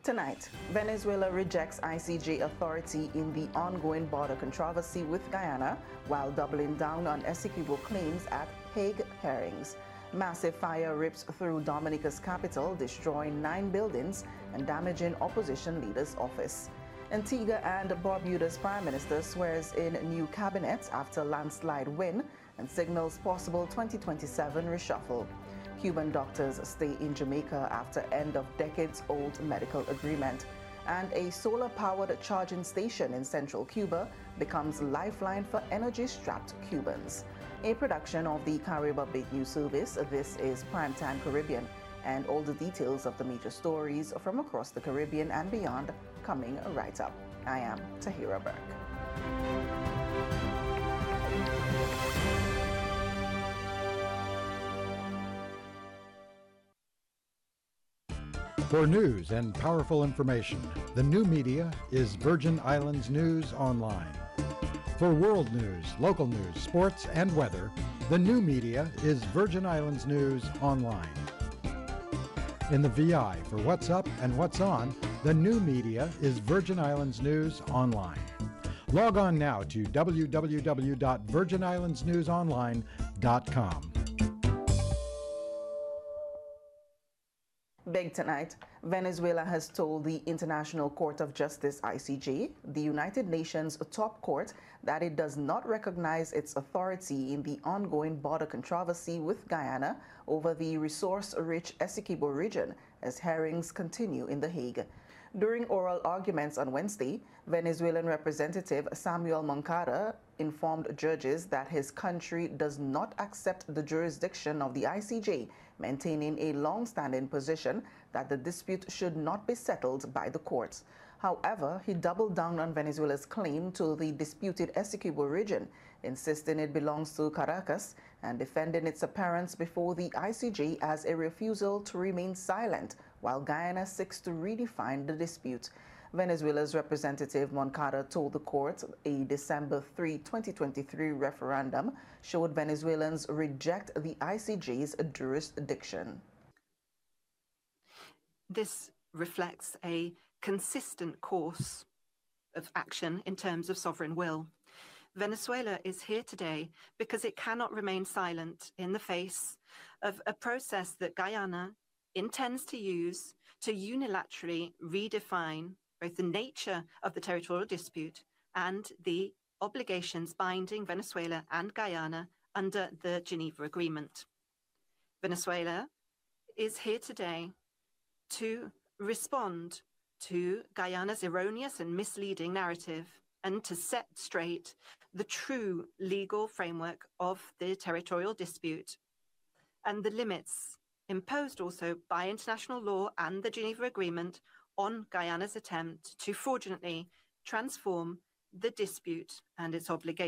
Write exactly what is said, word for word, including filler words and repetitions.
Tonight, Venezuela rejects I C J authority in the ongoing border controversy with Guyana while doubling down on Essequibo claims at Hague hearings. Massive fire rips through Dominica's capital, destroying nine buildings and damaging opposition leader's office. Antigua and Barbuda's prime minister swears in new cabinet after landslide win and signals possible twenty twenty-seven reshuffle. Cuban doctors stay in Jamaica after end of decades-old medical agreement. And a solar-powered charging station in central Cuba becomes lifeline for energy-strapped Cubans. A production of the Caribe Big News Service, this is Primetime Caribbean, and all the details of the major stories from across the Caribbean and beyond coming right up. I am Tahira Burke. For news and powerful information, the new media is Virgin Islands News Online. For world news, local news, sports, and weather, the new media is Virgin Islands News Online. In the V I for what's up and what's on, the new media is Virgin Islands News Online. Log on now to w w w dot virgin islands news online dot com. Big tonight, Venezuela has told the International Court of Justice, I C J, the United Nations top court, that it does not recognize its authority in the ongoing border controversy with Guyana over the resource-rich Essequibo region as hearings continue in The Hague. During oral arguments on Wednesday, Venezuelan Representative Samuel Moncada informed judges that his country does not accept the jurisdiction of the I C J, maintaining a long-standing position that the dispute should not be settled by the courts. However, he doubled down on Venezuela's claim to the disputed Essequibo region, insisting it belongs to Caracas and defending its appearance before the I C J as a refusal to remain silent while Guyana seeks to redefine the dispute. Venezuela's representative Moncada told the court a December third, twenty twenty-three referendum showed Venezuelans reject the I C J's jurisdiction. This reflects a consistent course of action in terms of sovereign will. Venezuela is here today because it cannot remain silent in the face of a process that Guyana intends to use to unilaterally redefine both the nature of the territorial dispute and the obligations binding Venezuela and Guyana under the Geneva Agreement. Venezuela is here today to respond to Guyana's erroneous and misleading narrative and to set straight the true legal framework of the territorial dispute and the limits imposed also by international law and the Geneva Agreement on Guyana's attempt to fraudulently transform the dispute and its obligations.